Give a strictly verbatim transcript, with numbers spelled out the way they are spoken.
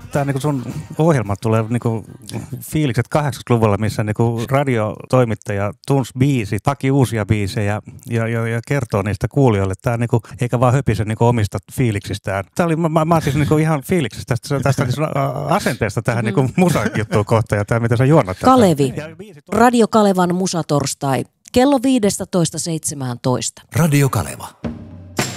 tää niinku sun ohjelma tulee niinku fiilikset kahdeksankymmentäluvulla, missä niinku radiotoimittaja tunsi biisit, haki uusia biisejä ja, ja, ja kertoo niistä kuulijoille. Tää niinku, eikä vaan höpise niinku omista fiiliksistään. Tää oli, mä, mä oon siis niinku ihan fiiliksistä tästä, tästä niinku asenteesta tähän niinku musajuttuun kohtaan ja tää mitä sä juonnat. Kalevi, Radio Kalevan musatorstai, kello viisitoista seitsemäntoista. Radio Kaleva.